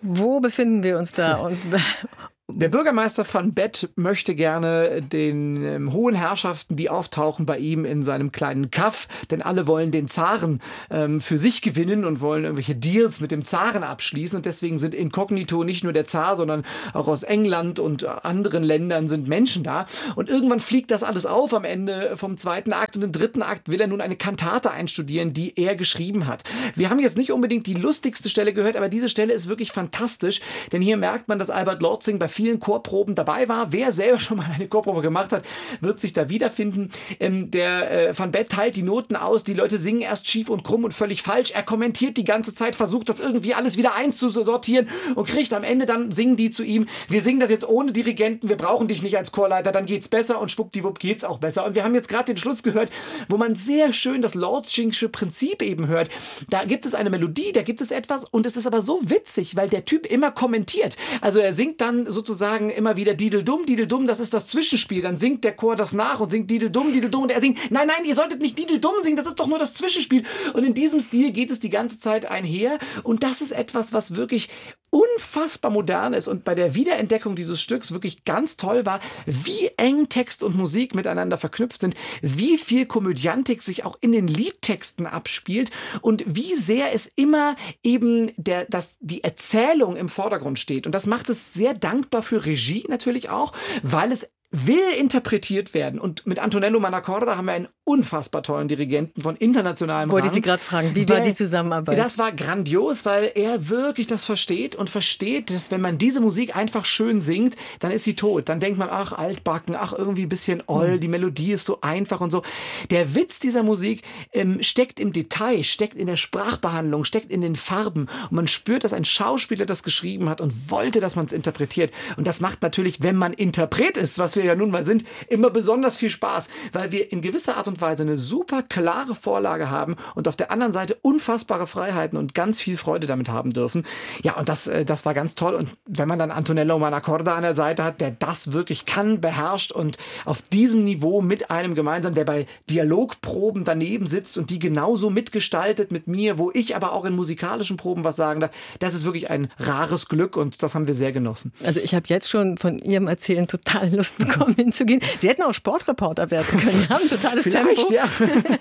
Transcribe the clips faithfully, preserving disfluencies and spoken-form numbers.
Wo befinden wir uns da? Und Der Bürgermeister van Beth möchte gerne den ähm, hohen Herrschaften, die auftauchen bei ihm in seinem kleinen Kaff, denn alle wollen den Zaren ähm, für sich gewinnen und wollen irgendwelche Deals mit dem Zaren abschließen und deswegen sind inkognito nicht nur der Zar, sondern auch aus England und anderen Ländern sind Menschen da und irgendwann fliegt das alles auf am Ende vom zweiten Akt und im dritten Akt will er nun eine Kantate einstudieren, die er geschrieben hat. Wir haben jetzt nicht unbedingt die lustigste Stelle gehört, aber diese Stelle ist wirklich fantastisch, denn hier merkt man, dass Albert Lortzing bei vielen Chorproben dabei war. Wer selber schon mal eine Chorprobe gemacht hat, wird sich da wiederfinden. Ähm, der äh, Van Beth teilt die Noten aus, die Leute singen erst schief und krumm und völlig falsch. Er kommentiert die ganze Zeit, versucht das irgendwie alles wieder einzusortieren und kriegt am Ende dann, singen die zu ihm, wir singen das jetzt ohne Dirigenten, wir brauchen dich nicht als Chorleiter, dann geht's besser und schwuppdiwupp geht's auch besser. Und wir haben jetzt gerade den Schluss gehört, wo man sehr schön das Lortzingsche Prinzip eben hört. Da gibt es eine Melodie, da gibt es etwas und es ist aber so witzig, weil der Typ immer kommentiert. Also er singt dann sozusagen immer wieder Dideldum, Dideldum, das ist das Zwischenspiel. Dann singt der Chor das nach und singt Dideldum, Dideldum und er singt, nein, nein, ihr solltet nicht Dideldum singen, das ist doch nur das Zwischenspiel. Und in diesem Stil geht es die ganze Zeit einher und das ist etwas, was wirklich unfassbar modern ist und bei der Wiederentdeckung dieses Stücks wirklich ganz toll war, wie eng Text und Musik miteinander verknüpft sind, wie viel Komödiantik sich auch in den Liedtexten abspielt und wie sehr es immer eben der, das, die Erzählung im Vordergrund steht. Und das macht es sehr dankbar für Regie natürlich auch, weil es will interpretiert werden. Und mit Antonello Manacorda haben wir einen unfassbar tollen Dirigenten von internationalem Rang. Wollte ich Sie gerade fragen, wie der, war die Zusammenarbeit? Das war grandios, weil er wirklich das versteht und versteht, dass wenn man diese Musik einfach schön singt, dann ist sie tot. Dann denkt man, ach, altbacken, ach, irgendwie ein bisschen oll, die Melodie ist so einfach und so. Der Witz dieser Musik ähm, steckt im Detail, steckt in der Sprachbehandlung, steckt in den Farben. Und man spürt, dass ein Schauspieler das geschrieben hat und wollte, dass man es interpretiert. Und das macht natürlich, wenn man Interpret ist, was wir ja nun mal sind, immer besonders viel Spaß, weil wir in gewisser Art und Weise eine super klare Vorlage haben und auf der anderen Seite unfassbare Freiheiten und ganz viel Freude damit haben dürfen. Ja, und das, das war ganz toll. Und wenn man dann Antonello Manacorda an der Seite hat, der das wirklich kann, beherrscht und auf diesem Niveau mit einem gemeinsam, der bei Dialogproben daneben sitzt und die genauso mitgestaltet mit mir, wo ich aber auch in musikalischen Proben was sagen darf, das ist wirklich ein rares Glück und das haben wir sehr genossen. Also ich habe jetzt schon von Ihrem Erzählen total Lust bekommen, hinzugehen. Sie hätten auch Sportreporter werden können. Sie haben ein totales Vielleicht, Tempo. Ja.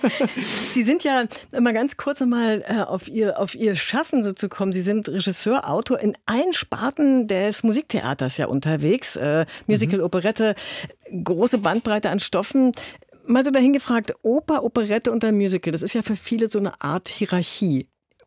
Sie sind ja immer ganz kurz nochmal äh, auf ihr, auf ihr Schaffen so zu kommen. Sie sind Regisseur, Autor in allen Sparten des Musiktheaters ja unterwegs. Äh, Musical, mhm. Operette, große Bandbreite an Stoffen. Mal so dahin gefragt, Oper, Operette und ein Musical, das ist ja für viele so eine Art Hierarchie.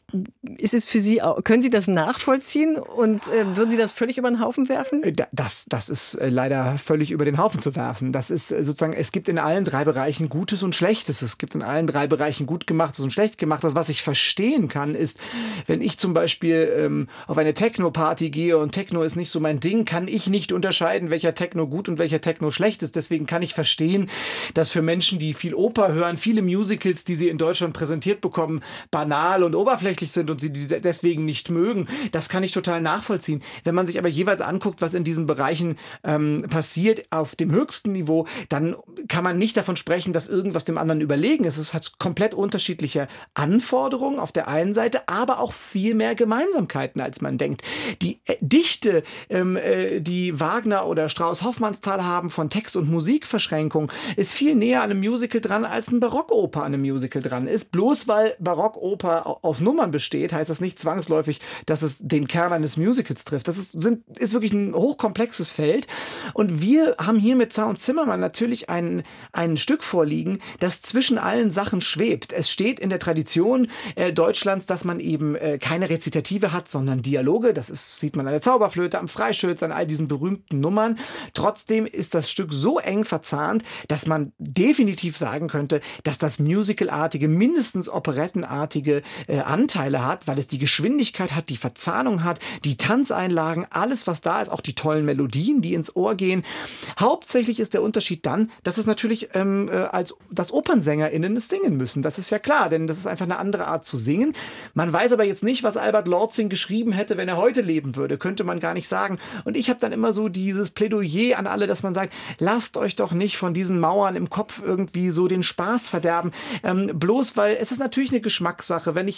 Ist es für Sie, können Sie das nachvollziehen und äh, würden Sie das völlig über den Haufen werfen? Das, das ist leider völlig über den Haufen zu werfen. Das ist sozusagen, es gibt in allen drei Bereichen Gutes und Schlechtes. Es gibt in allen drei Bereichen gut gemachtes und schlecht gemachtes. Was ich verstehen kann, ist, wenn ich zum Beispiel ähm, auf eine Techno-Party gehe und Techno ist nicht so mein Ding, kann ich nicht unterscheiden, welcher Techno gut und welcher Techno schlecht ist. Deswegen kann ich verstehen, dass für Menschen, die viel Oper hören, viele Musicals, die sie in Deutschland präsentiert bekommen, banal und oberflächlich sind und sie die deswegen nicht mögen. Das kann ich total nachvollziehen. Wenn man sich aber jeweils anguckt, was in diesen Bereichen ähm, passiert auf dem höchsten Niveau, dann kann man nicht davon sprechen, dass irgendwas dem anderen überlegen ist. Es hat komplett unterschiedliche Anforderungen auf der einen Seite, aber auch viel mehr Gemeinsamkeiten, als man denkt. Die äh, Dichte, ähm, äh, die Wagner oder Strauss-Hoffmannsthal haben von Text- und Musikverschränkung, ist viel näher an einem Musical dran, als ein Barockoper an einem Musical dran ist. Bloß weil Barockoper aus Nummern besteht, heißt das nicht zwangsläufig, dass es den Kern eines Musicals trifft. Das ist, sind, ist wirklich ein hochkomplexes Feld. Und wir haben hier mit Zar und Zimmermann natürlich ein, ein Stück vorliegen, das zwischen allen Sachen schwebt. Es steht in der Tradition äh, Deutschlands, dass man eben äh, keine Rezitative hat, sondern Dialoge. Das ist, sieht man an der Zauberflöte, am Freischütz, an all diesen berühmten Nummern. Trotzdem ist das Stück so eng verzahnt, dass man definitiv sagen könnte, dass das Musicalartige, mindestens operettenartige äh, Anteile hat, weil es die Geschwindigkeit hat, die Verzahnung hat, die Tanzeinlagen, alles was da ist, auch die tollen Melodien, die ins Ohr gehen. Hauptsächlich ist der Unterschied dann, dass es natürlich ähm, äh, als das OpernsängerInnen es singen müssen. Das ist ja klar, denn das ist einfach eine andere Art zu singen. Man weiß aber jetzt nicht, was Albert Lortzing geschrieben hätte, wenn er heute leben würde. Könnte man gar nicht sagen. Und ich habe dann immer so dieses Plädoyer an alle, dass man sagt, lasst euch doch nicht von diesen Mauern im Kopf irgendwie so den Spaß verderben. Ähm, bloß weil es ist natürlich eine Geschmackssache. Wenn ich Musical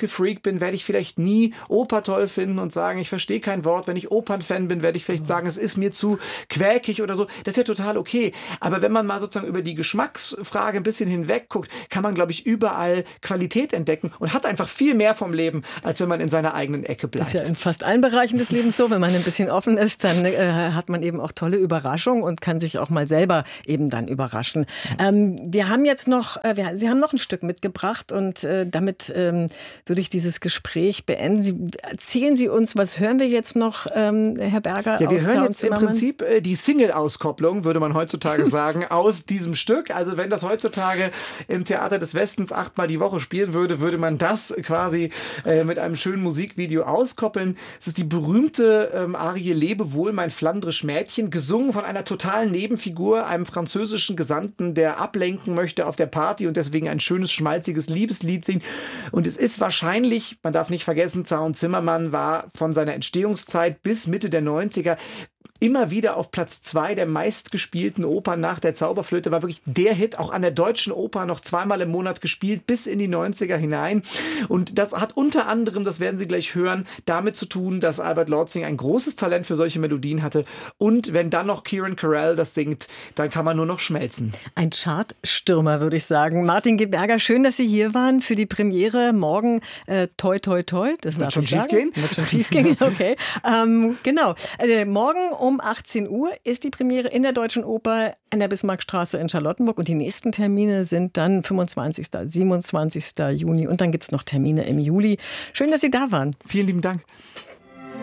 Musikefreak bin, werde ich vielleicht nie Oper toll finden und sagen, ich verstehe kein Wort. Wenn ich Opernfan bin, werde ich vielleicht sagen, es ist mir zu quäkig oder so. Das ist ja total okay. Aber wenn man mal sozusagen über die Geschmacksfrage ein bisschen hinweg guckt, kann man, glaube ich, überall Qualität entdecken und hat einfach viel mehr vom Leben, als wenn man in seiner eigenen Ecke bleibt. Das ist ja in fast allen Bereichen des Lebens so. Wenn man ein bisschen offen ist, dann äh, hat man eben auch tolle Überraschungen und kann sich auch mal selber eben dann überraschen. Ähm, wir haben jetzt noch, äh, wir, Sie haben noch ein Stück mitgebracht und äh, damit ähm, würde ich dieses Gespräch beenden. Sie, erzählen Sie uns, was hören wir jetzt noch, ähm, Herr Berger? Ja, wir aus hören Tau jetzt im Zimmermann? Prinzip äh, die Single-Auskopplung, würde man heutzutage sagen, aus diesem Stück. Also wenn das heutzutage im Theater des Westens achtmal die Woche spielen würde, würde man das quasi äh, mit einem schönen Musikvideo auskoppeln. Es ist die berühmte ähm, Arie Lebewohl, mein flandrisch Mädchen, gesungen von einer totalen Nebenfigur, einem französischen Gesandten, der ablenken möchte auf der Party und deswegen ein schönes, schmalziges Liebeslied singt. Und es ist wahrscheinlich, man darf nicht vergessen, Tau Zimmermann war von seiner Entstehungszeit bis Mitte der neunziger immer wieder auf Platz zwei der meistgespielten Opern nach der Zauberflöte, war wirklich der Hit, auch an der Deutschen Oper noch zweimal im Monat gespielt, bis in die neunziger hinein. Und das hat unter anderem, das werden Sie gleich hören, damit zu tun, dass Albert Lortzing ein großes Talent für solche Melodien hatte. Und wenn dann noch Kieran Carell das singt, dann kann man nur noch schmelzen. Ein Chartstürmer, würde ich sagen. Martin G. Berger, schön, dass Sie hier waren für die Premiere. Morgen äh, toi, toi, toi. Das Wird schon schief gehen? Wird schon schief gehen, okay. ähm, genau. Äh, morgen um achtzehn Uhr ist die Premiere in der Deutschen Oper an der Bismarckstraße in Charlottenburg. Und die nächsten Termine sind dann fünfundzwanzigsten, siebenundzwanzigsten Juni. Und dann gibt es noch Termine im Juli. Schön, dass Sie da waren. Vielen lieben Dank.